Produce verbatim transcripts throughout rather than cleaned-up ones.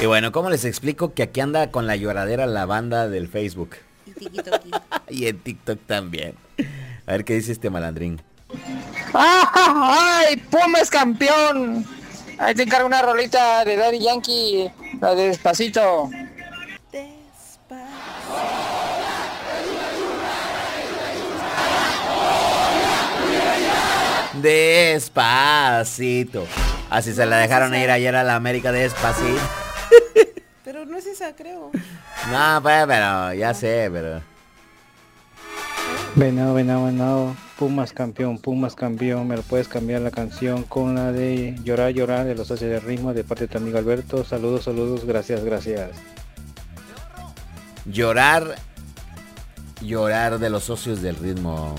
Y bueno, ¿cómo les explico que aquí anda con la lloradera la banda del Facebook? Y TikTok. Y en TikTok también. A ver qué dice este malandrín. ¡Ay! ¡Pumas campeón! Ahí te encargo una rolita de Daddy Yankee, la de Despacito. Despacito. Así se la dejaron ir ayer a la América despacito. Pero no es esa, creo. No, pues, pero ya sé, pero... Venado, venado, venado. Pumas campeón, Pumas campeón. ¿Me lo puedes cambiar la canción con la de Llorar, llorar de los socios de ritmo de parte de tu amigo Alberto? Saludos, saludos, gracias, gracias. Llorar. Llorar de los socios del ritmo.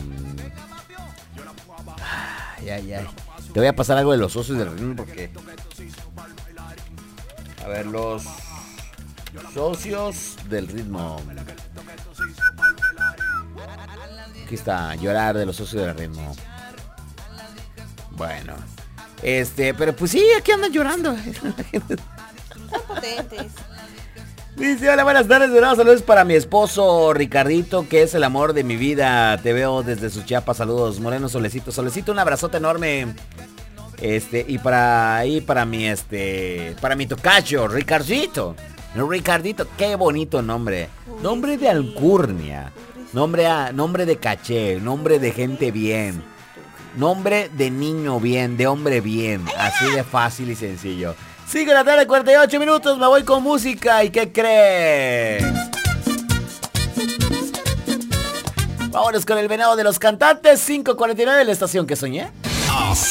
Ay, ay, ay. Te voy a pasar algo de los socios del ritmo porque... A ver, los socios del ritmo. Aquí está, llorar de los socios del ritmo. Bueno. Este, pero pues sí, aquí andan llorando. Están potentes. Dice, hola, buenas tardes, de nuevo, saludos para mi esposo Ricardito, que es el amor de mi vida. Te veo desde su Chiapas, saludos, Moreno Solecito. Solecito, un abrazote enorme. Este, y para ahí, para mi, este, para mi tocayo, Ricardito. Ricardito, qué bonito nombre. Nombre de alcurnia. Nombre, a, nombre de caché, nombre de gente bien. Nombre de niño bien, de hombre bien. Así de fácil y sencillo. Sigue la tarde, cuarenta y ocho minutos, me voy con música. ¿Y qué crees? Vámonos con el venado de los cantantes, cinco cuarenta y nueve, la estación que soñé.